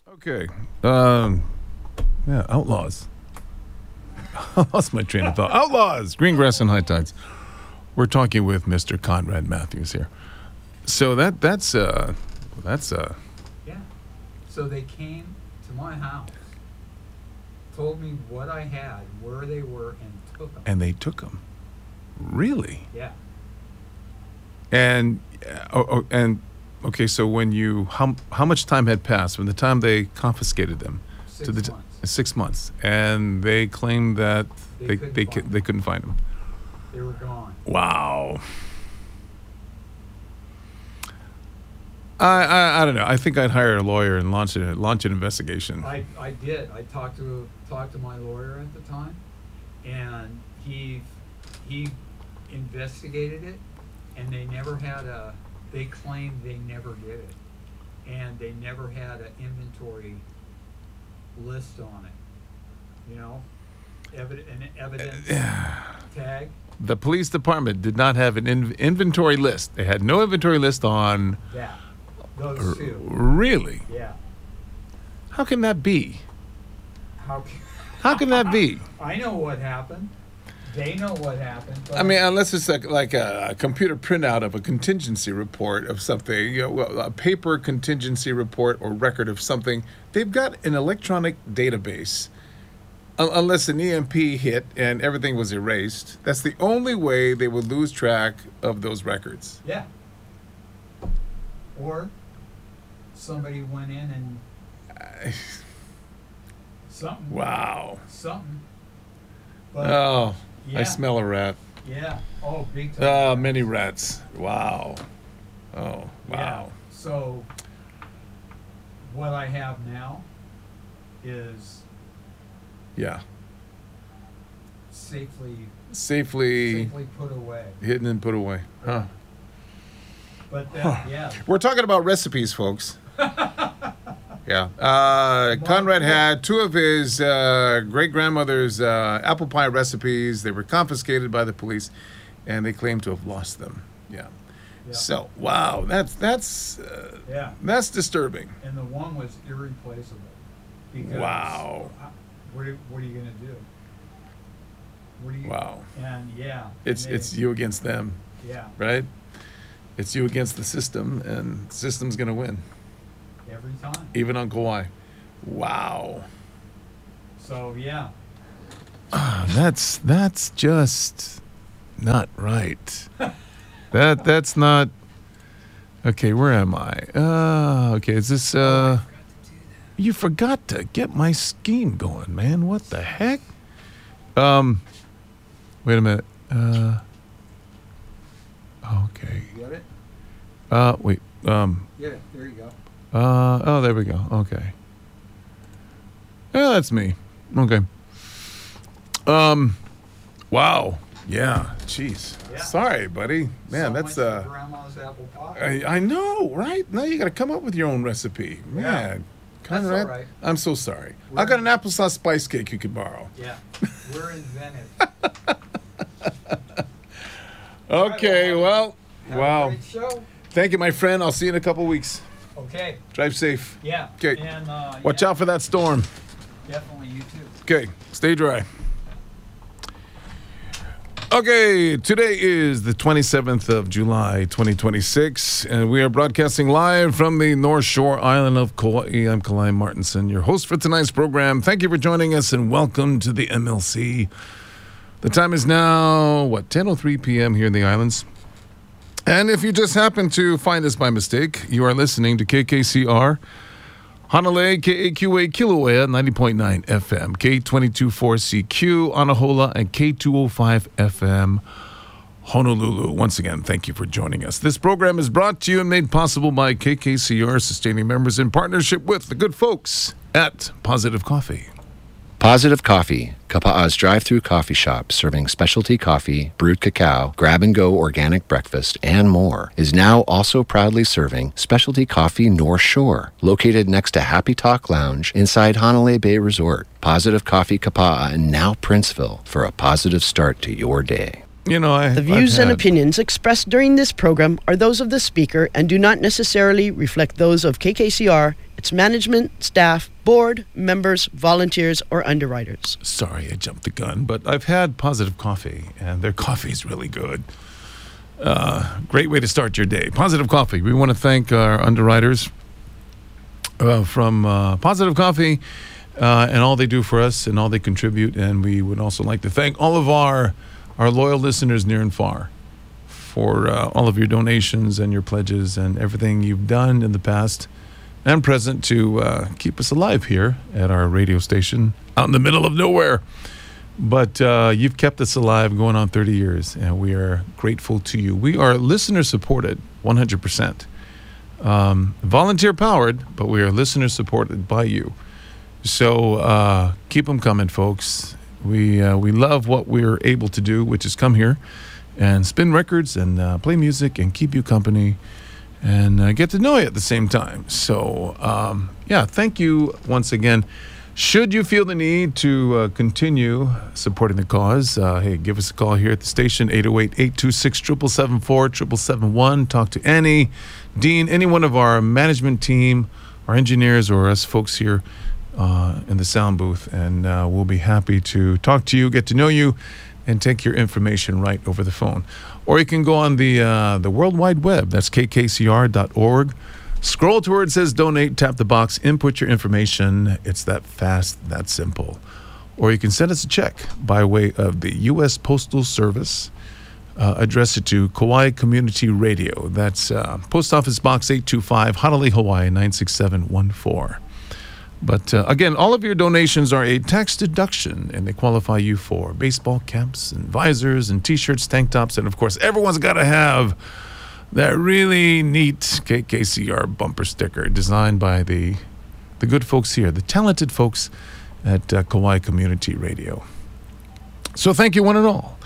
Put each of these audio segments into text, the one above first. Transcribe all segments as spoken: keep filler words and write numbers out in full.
Okay. Um, yeah, outlaws. I lost my train of thought. Outlaws! Greengrass and High Tides. We're talking with Mister Conrad Matthews here. So that that's uh that's uh Yeah. So they came to my house, told me what I had, where they were, and took them. and they took them. Really? Yeah. And uh, oh, oh, and okay, so when you how how much time had passed from the time they confiscated them Six to the t- months. six months, and they claimed that They they couldn't they, find cou- them. they couldn't find them. They were gone. Wow. I, I I don't know. I think I'd hire a lawyer and launch a launch an investigation. I, I did. I talked to talked to my lawyer at the time, and he he investigated it, and they never had a. They claimed they never did it, and they never had an inventory list on it. You know, Evid- an evidence tag. The police department did not have an in- inventory list. They had no inventory list on. That those two. Really? Yeah. How can that be? How? Can, How can that be? I know what happened. They know what happened. But I mean, unless it's like, like a, a computer printout of a contingency report of something, you know, well, a paper contingency report or record of something, they've got an electronic database. Un- unless an E M P hit and everything was erased, that's the only way they would lose track of those records. yeah. Or somebody went in and something. Wow. Something. But Oh, yeah. I smell a rat. Yeah. Oh, big time. Oh, many rats. Wow. Oh, Yeah. wow. So what I have now is Yeah. safely Safely safely put away. hidden and put away. Huh. But that, yeah. We're talking about recipes, folks. Yeah. Uh, Conrad had two of his uh, great-grandmother's uh, apple pie recipes. They were confiscated by the police, and they claimed to have lost them. Yeah. Yeah. So, wow, that's that's uh, Yeah. that's disturbing. And the one was irreplaceable. Because Wow. uh, What are, what are you going to do? What are you, Wow. And yeah. It's and they- it's you against them, Yeah. right? It's you against the system, and the system's going to win, Every time. even on Kauai. Wow. So yeah. That's that's just not right. that that's not okay. Where am I? Uh, okay, is this? Uh, you forgot to get my scheme going, man. What the heck? Um, wait a minute. Uh, okay. You got it? Uh, wait. Um, Yeah. There you go. uh, oh, there we go. Okay. Yeah, that's me. Okay. Um, wow. Yeah. Jeez. Yeah. Sorry, buddy. Man, So that's much for uh. grandma's apple pie. I, I know, right? Now you got to come up with your own recipe, man. That's Conrad, all right. I'm so sorry. We're- I got an applesauce spice cake you could borrow. Yeah. We're inventive. Okay. Well, Have wow. A great show. Thank you, my friend. I'll see you in a couple weeks. Okay. Drive safe. Yeah. Okay. And uh, Watch yeah, out for that storm. Definitely you too. Okay, stay dry. Okay, today is the twenty-seventh of July, twenty twenty-six, and we are broadcasting live from the North Shore Island of Kauai. I'm Kalai Martinson, your host for tonight's program. Thank you for joining us, and welcome to the M L C. The time is now, what, ten oh three p.m. here in the islands. And if you just happen to find us by mistake, you are listening to K K C R Hanalei, K A Q A Kilauea, ninety point nine F M, K twenty-two point four C Q, Anahola, and K two oh five F M, Honolulu. Once again, thank you for joining us. This program is brought to you and made possible by K K C R, sustaining members in partnership with the good folks at Positive Coffee. Positive Coffee, Kapa'a's drive-through coffee shop serving specialty coffee, brewed cacao, grab-and-go organic breakfast, and more, is now also proudly serving specialty coffee North Shore, located next to Happy Talk Lounge inside Hanalei Bay Resort. Positive Coffee Kapa'a and now Princeville for a positive start to your day. You know, I, The views I've and had- opinions expressed during this program are those of the speaker and do not necessarily reflect those of K K C R, its its management, staff, board, members, volunteers, or underwriters. Sorry, I jumped the gun, but I've had Positive Coffee, and their coffee is really good. Uh, great way to start your day. Positive Coffee. We want to thank our underwriters uh, from uh, Positive Coffee uh, and all they do for us and all they contribute. And we would also like to thank all of our, our loyal listeners near and far for uh, all of your donations and your pledges and everything you've done in the past and present to uh, keep us alive here at our radio station out in the middle of nowhere. But uh, you've kept us alive going on thirty years, and we are grateful to you. We are listener-supported, one hundred percent. Um, volunteer-powered, but we are listener-supported by you. So uh, keep them coming, folks. We uh, we love what we're able to do, which is come here and spin records and uh, play music and keep you company and uh, get to know you at the same time. So, um, yeah, thank you once again. Should you feel the need to uh, continue supporting the cause, uh, hey, give us a call here at the station, eight oh eight, eight two six, seven seven four, seven seven seven one. Talk to Annie, Dean, any one of our management team, our engineers, or us folks here uh, in the sound booth, and uh, we'll be happy to talk to you, get to know you, and take your information right over the phone. Or you can go on the uh, the World Wide Web. That's k k c r dot org. Scroll to where it says donate, tap the box, input your information. It's that fast, that simple. Or you can send us a check by way of the U S Postal Service. Uh, address it to Kauai Community Radio. That's uh, Post Office Box eight two five, Honolulu, Hawaii, nine six seven one four. But uh, again, all of your donations are a tax deduction, and they qualify you for baseball caps and visors and T-shirts, tank tops, and of course, everyone's got to have that really neat K K C R bumper sticker designed by the the good folks here, the talented folks at uh, Kauai Community Radio. So thank you one and all.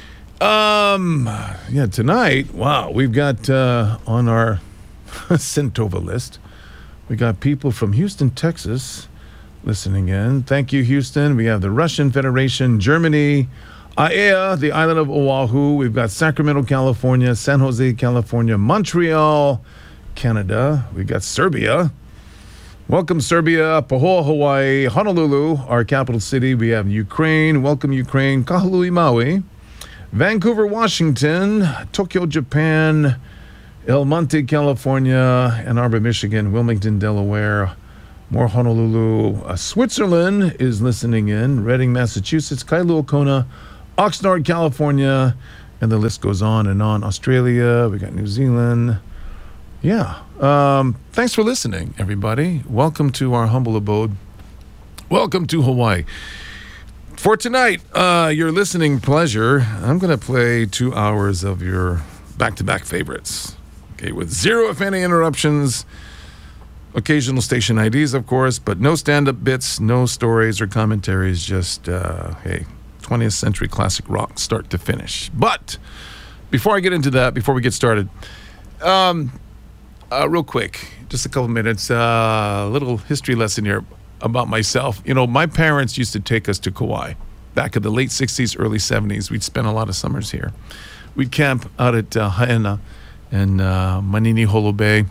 Um, yeah, tonight, wow, we've got uh, on our Sentova list, we got people from Houston, Texas listening in. Thank you, Houston. We have the Russian Federation, Germany, Aiea, the island of Oahu. We've got Sacramento, California, San Jose, California, Montreal, Canada. We've got Serbia. Welcome, Serbia. Pahoa, Hawaii. Honolulu, our capital city. We have Ukraine. Welcome, Ukraine. Kahului, Maui. Vancouver, Washington. Tokyo, Japan. El Monte, California. Ann Arbor, Michigan. Wilmington, Delaware. More Honolulu. Uh, Switzerland is listening in. Reading, Massachusetts. Kailua, Kona. Oxnard, California, and the list goes on and on. Australia, we got New Zealand. Yeah. Um, thanks for listening, everybody. Welcome to our humble abode. Welcome to Hawaii. For tonight, uh, your listening pleasure, I'm going to play two hours of your back-to-back favorites. Okay, with zero, if any, interruptions. Occasional station I Ds, of course, but no stand-up bits, no stories or commentaries, just, uh, hey, twentieth century classic rock, start to finish. But before I get into that, before we get started, um, uh, real quick, just a couple minutes, a uh, little history lesson here about myself. You know, my parents used to take us to Kauai back in the late sixties, early seventies. We'd spend a lot of summers here. We'd camp out at uh, Haena and uh, Manini Holo Bay.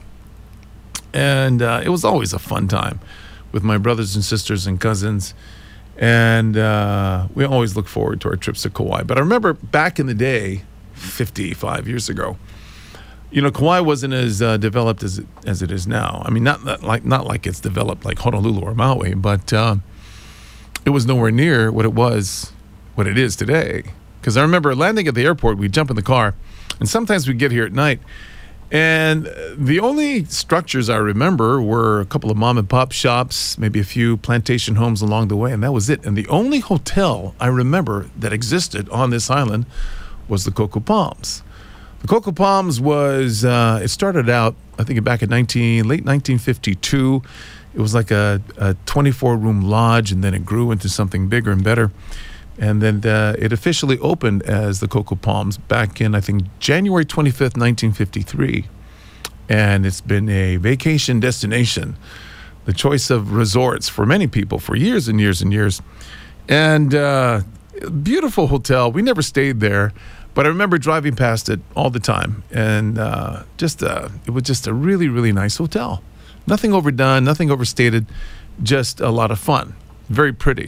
And uh, it was always a fun time with my brothers and sisters and cousins. And uh, we always look forward to our trips to Kauai. But I remember back in the day, fifty-five years ago, you know, Kauai wasn't as uh, developed as it, as it is now. I mean, not, not like not like it's developed like Honolulu or Maui, but uh, it was nowhere near what it was, what it is today. Because I remember landing at the airport, we'd jump in the car, and sometimes we'd get here at night, and the only structures I remember were a couple of mom and pop shops, maybe a few plantation homes along the way, and that was it. And the only hotel I remember that existed on this island was the Coco Palms. The Coco Palms was, uh, it started out, I think back in nineteen, late nineteen fifty-two. It was like a, a twenty-four room lodge, and then it grew into something bigger and better. And then uh, it officially opened as the Coco Palms back in, I think, January twenty-fifth, nineteen fifty-three. And it's been a vacation destination, the choice of resorts for many people for years and years and years. And uh, beautiful hotel. We never stayed there, but I remember driving past it all the time. And uh, just uh, it was just a really, really nice hotel. Nothing overdone, nothing overstated, just a lot of fun. Very pretty.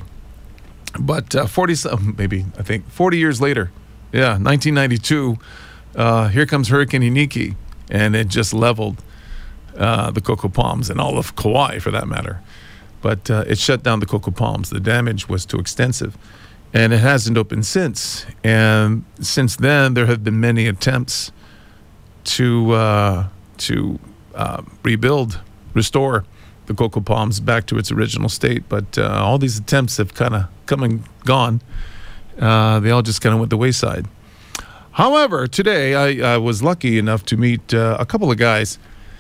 But uh, forty, maybe, I think, forty years later, yeah, nineteen ninety-two, uh, here comes Hurricane Iniki, and it just leveled uh, the cocoa palms and all of Kauai, for that matter. But uh, it shut down the cocoa palms. The damage was too extensive, and it hasn't opened since. And since then, there have been many attempts to uh, to uh, rebuild, restore the cocoa palms back to its original state. But uh, all these attempts have kind of come and gone. Uh, they all just kind of went the wayside. However, today I, I was lucky enough to meet uh, a couple of guys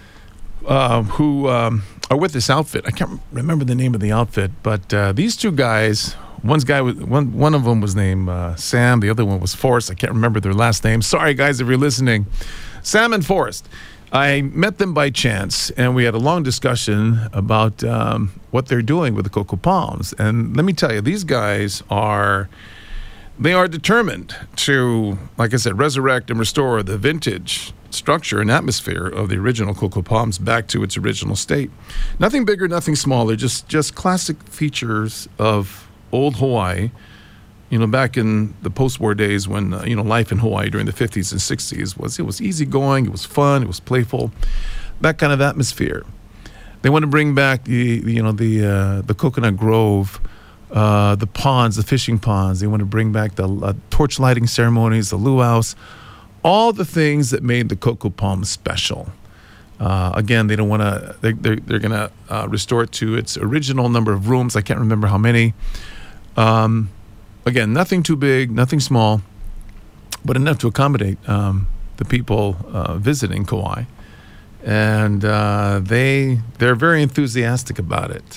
uh, who um, are with this outfit. I can't remember the name of the outfit, but uh, these two guys, one's guy was, one one of them was named uh, Sam, the other one was Forrest. I can't remember their last name. Sorry, guys, if you're listening. Sam and Forrest. I met them by chance, and we had a long discussion about um, what they're doing with the cocoa palms. And let me tell you, these guys are, they are determined to, like I said, resurrect and restore the vintage structure and atmosphere of the original cocoa palms back to its original state. Nothing bigger, nothing smaller, just, just classic features of old Hawaii. You know, back in the post-war days when, uh, you know, life in Hawaii during the fifties and sixties was, it was easygoing, it was fun, it was playful, that kind of atmosphere. They want to bring back the, the you know, the uh, the coconut grove, uh, the ponds, the fishing ponds. They want to bring back the uh, torch lighting ceremonies, the luau's, all the things that made the cocoa palm special. Uh, again, they don't want to, they, they're, they're going to uh, restore it to its original number of rooms. I can't remember how many. Um... Again, nothing too big, nothing small, but enough to accommodate um, the people uh, visiting Kauai. And uh, they, they're very enthusiastic about it.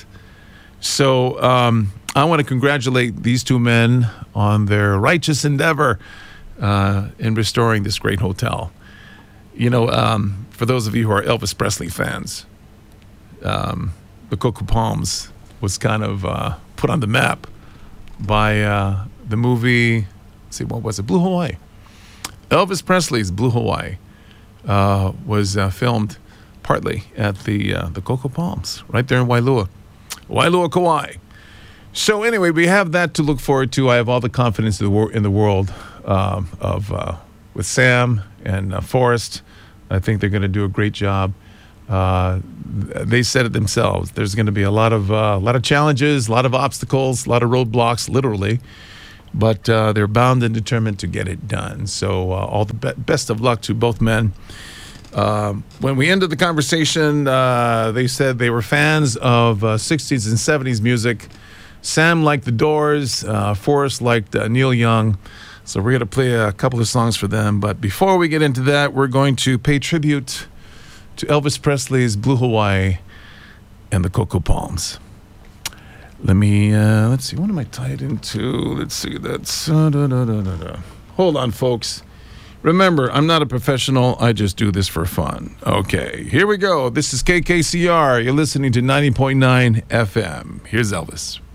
So um, I want to congratulate these two men on their righteous endeavor uh, in restoring this great hotel. You know, um, for those of you who are Elvis Presley fans, um, the Cocoa Palms was kind of uh, put on the map by uh, the movie, let's see, what was it? Blue Hawaii. Elvis Presley's Blue Hawaii uh, was uh, filmed partly at the uh, the Cocoa Palms, right there in Wailua. Wailua, Kauai. So anyway, we have that to look forward to. I have all the confidence in the, wor- in the world um, of uh, with Sam and uh, Forrest. I think they're going to do a great job. Uh, they said it themselves. There's going to be a lot of uh, a lot of challenges, a lot of obstacles, a lot of roadblocks, literally, but uh, they're bound and determined to get it done. So uh, all the be- best of luck to both men. Um, when we ended the conversation, uh, they said they were fans of uh, sixties and seventies music. Sam liked The Doors. Uh, Forrest liked uh, Neil Young. So we're going to play a couple of songs for them. But before we get into that, we're going to pay tribute to Elvis Presley's Blue Hawaii and the Cocoa Palms. Let me, uh, let's see, what am I tied into? Let's see, that's, uh, da, da, da, da, da. Hold on, folks. Remember, I'm not a professional. I just do this for fun. Okay, here we go. This is K K C R. You're listening to ninety point nine F M. Here's Elvis.